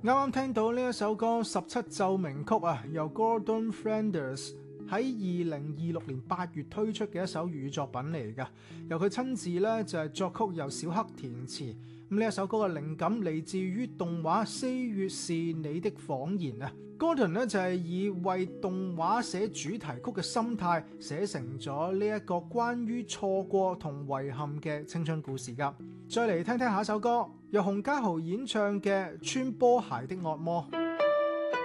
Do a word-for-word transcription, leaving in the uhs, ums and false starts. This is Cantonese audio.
啱啱聽到呢一首歌《十七奏鳴曲》啊，由 Gordon Flanders 喺二零二六年八月推出嘅一首粵語作品嚟㗎，由佢親自咧就係作曲，由小黑填詞。咁呢一首歌嘅靈感嚟自於動畫《四月是你的謊言》啊。Gordon 咧就係以為動畫寫主題曲嘅心態，寫成咗呢一個關於錯過同遺憾嘅青春故事㗎。再嚟聽聽下一首歌，由洪嘉豪演唱嘅《穿波鞋的惡魔》。